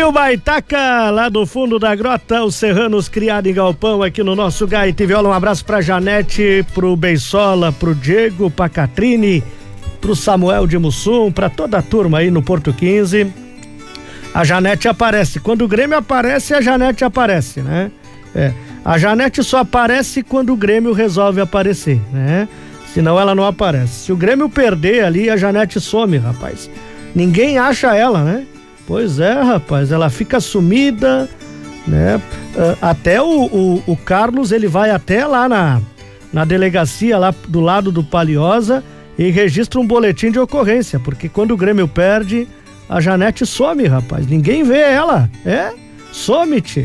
Nil Baitaca, lá do fundo da grota, os serranos criados em galpão aqui no nosso Gaita e Viola. Um abraço pra Janete, pro Beisola, pro Diego, pra Catrine, pro Samuel de Mussum, pra toda a turma aí no Porto 15. A Janete aparece. Quando o Grêmio aparece, a Janete aparece, né? A Janete só aparece quando o Grêmio resolve aparecer, né? Senão ela não aparece. Se o Grêmio perder ali, a Janete some, rapaz. Ninguém acha ela, né? Pois é, rapaz, ela fica sumida, né? Até o Carlos, ele vai até lá na delegacia, lá do lado do Paliosa, e registra um boletim de ocorrência, porque quando o Grêmio perde, a Janete some, rapaz. Ninguém vê ela, some, tchê.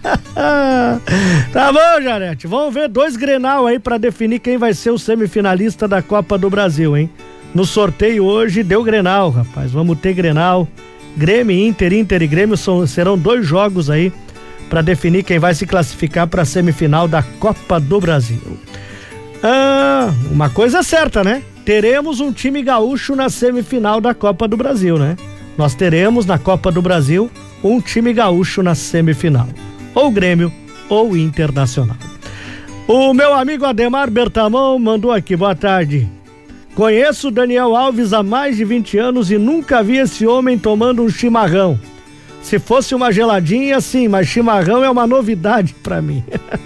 Tá bom, Janete, vamos ver 2 Grenal aí pra definir quem vai ser o semifinalista da Copa do Brasil, hein? No sorteio hoje deu Grenal, rapaz, vamos ter Grenal. Grêmio, Inter e Grêmio serão 2 jogos aí para definir quem vai se classificar para a semifinal da Copa do Brasil. Uma coisa é certa, né? Teremos um time gaúcho na semifinal da Copa do Brasil, né? Nós teremos na Copa do Brasil um time gaúcho na semifinal. Ou Grêmio ou Internacional. O meu amigo Ademar Bertamão mandou aqui, boa tarde. Conheço o Daniel Alves há mais de 20 anos e nunca vi esse homem tomando um chimarrão. Se fosse uma geladinha, sim, mas chimarrão é uma novidade pra mim.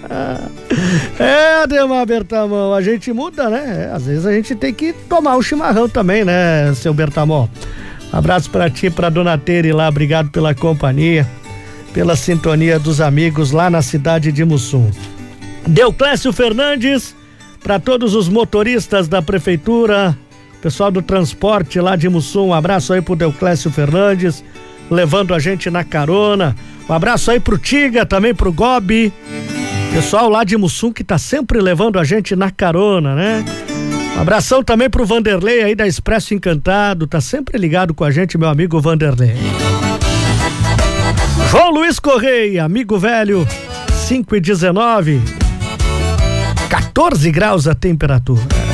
Ademar Bertamão, a gente muda, né? Às vezes a gente tem que tomar um chimarrão também, né, seu Bertamão? Abraço pra ti, pra dona Tere lá, obrigado pela companhia, pela sintonia dos amigos lá na cidade de Mussum. Deuclésio Fernandes, para todos os motoristas da prefeitura, pessoal do transporte lá de Mussum, um abraço aí pro Deuclésio Fernandes, levando a gente na carona. Um abraço aí pro Tiga, também pro Gobi, pessoal lá de Mussum que tá sempre levando a gente na carona, né? Um abração também pro Vanderlei aí da Expresso Encantado, tá sempre ligado com a gente, meu amigo Vanderlei. João Luiz Correia, amigo velho, 5:19. 14 graus a temperatura.